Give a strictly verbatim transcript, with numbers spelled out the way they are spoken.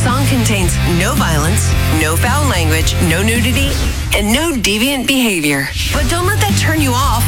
song contains no violence, no foul language, no nudity, and no deviant behavior. But don't let that turn you off